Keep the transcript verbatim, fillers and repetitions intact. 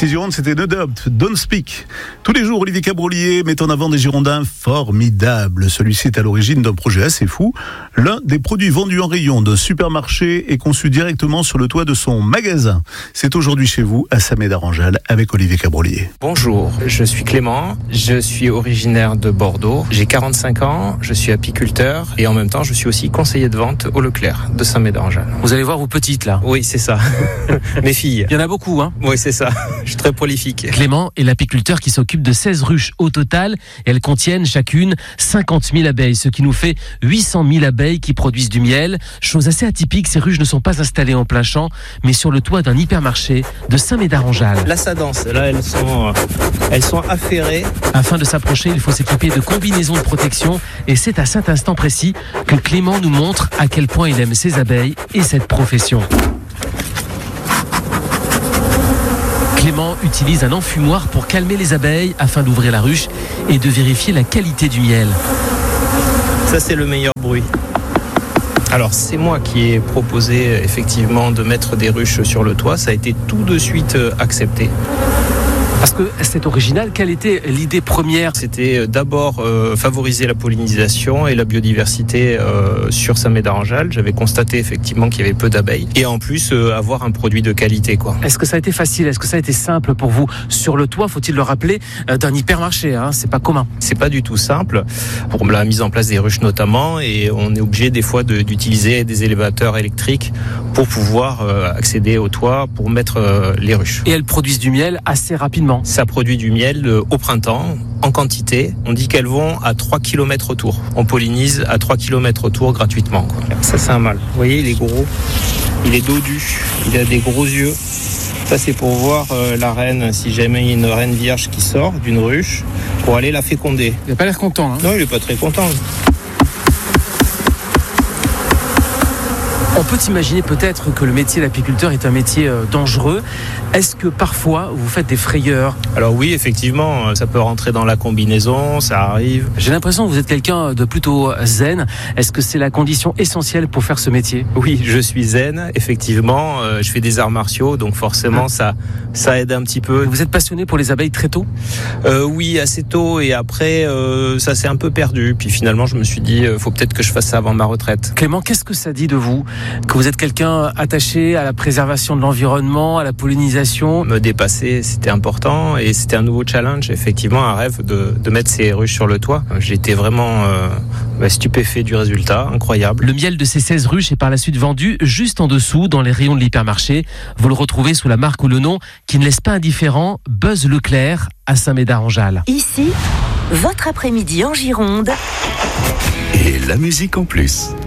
Ici Gironde, c'était No Doubt, Don't Speak. Tous les jours, Olivier Cabrolier met en avant des Girondins formidables. Celui-ci est à l'origine d'un projet assez fou. L'un des produits vendus en rayon d'un supermarché est conçu directement sur le toit de son magasin. C'est aujourd'hui chez vous, à Samet-d'Aranjal, avec Olivier Cabrolier. Bonjour, je suis Clément, je suis originaire de Bordeaux. J'ai quarante-cinq ans, je suis apiculteur et en même temps, je suis aussi conseiller de vente au Leclerc de Samet-d'Aranjal. Vous allez voir vos petites là. Oui, c'est ça. Mes filles. Il y en a beaucoup, hein. Oui, c'est ça. Je suis très prolifique. Clément est l'apiculteur qui s'occupe de seize ruches au total et elles contiennent chacune cinquante mille abeilles, ce qui nous fait huit cent mille abeilles qui produisent du miel. Chose assez atypique, ces ruches ne sont pas installées en plein champ, mais sur le toit d'un hypermarché de Samet-d'Aranjal. Là, ça danse. Là, elles sont, elles sont affairées. Afin de s'approcher, il faut s'équiper de combinaisons de protection et c'est à cet instant précis que Clément nous montre à quel point il aime ses abeilles et cette profession. Clément utilise un enfumoir pour calmer les abeilles afin d'ouvrir la ruche et de vérifier la qualité du miel. Ça, c'est le meilleur bruit. Alors, c'est moi qui ai proposé effectivement de mettre des ruches sur le toit. Ça a été tout de suite accepté. Parce que c'est original, quelle était l'idée première ? C'était d'abord euh, favoriser la pollinisation et la biodiversité euh, sur Samet-d'Aranjal. J'avais constaté effectivement qu'il y avait peu d'abeilles. Et en plus, euh, avoir un produit de qualité, quoi. Est-ce que ça a été facile ? Est-ce que ça a été simple pour vous ? Sur le toit, faut-il le rappeler, euh, d'un hypermarché, hein, c'est pas commun. C'est pas du tout simple, pour la mise en place des ruches notamment, et on est obligé des fois de, d'utiliser des élévateurs électriques pour pouvoir euh, accéder au toit, pour mettre euh, les ruches. Et elles produisent du miel assez rapidement. Ça produit du miel au printemps, en quantité. On dit qu'elles vont à trois kilomètres autour. On pollinise à trois kilomètres autour gratuitement, quoi. Ça, c'est un mâle. Vous voyez, il est gros, il est dodu, il a des gros yeux. Ça, c'est pour voir euh, la reine, si jamais il y a une reine vierge qui sort d'une ruche, pour aller la féconder. Il n'a pas l'air content, hein ? Non, il n'est pas très content. On peut imaginer peut-être que le métier d'apiculteur est un métier dangereux. Est-ce que parfois vous faites des frayeurs ? Alors oui, effectivement, ça peut rentrer dans la combinaison, ça arrive. J'ai l'impression que vous êtes quelqu'un de plutôt zen. Est-ce que c'est la condition essentielle pour faire ce métier ? Oui, je suis zen, effectivement. Je fais des arts martiaux, donc forcément, ah. ça, ça aide un petit peu. Vous êtes passionné pour les abeilles très tôt ? euh, Oui, assez tôt. Et après, euh, ça s'est un peu perdu. Puis finalement, je me suis dit, il faut peut-être que je fasse ça avant ma retraite. Clément, qu'est-ce que ça dit de vous ? Que vous êtes quelqu'un attaché à la préservation de l'environnement, à la pollinisation. Me dépasser, c'était important et c'était un nouveau challenge, effectivement, un rêve de, de mettre ces ruches sur le toit. J'ai été vraiment euh, bah, stupéfait du résultat, incroyable. Le miel de ces seize ruches est par la suite vendu juste en dessous, dans les rayons de l'hypermarché. Vous le retrouvez sous la marque ou le nom qui ne laisse pas indifférent, Buzz Leclerc à Samet-d'Aranjal. Ici, votre après-midi en Gironde. Et la musique en plus.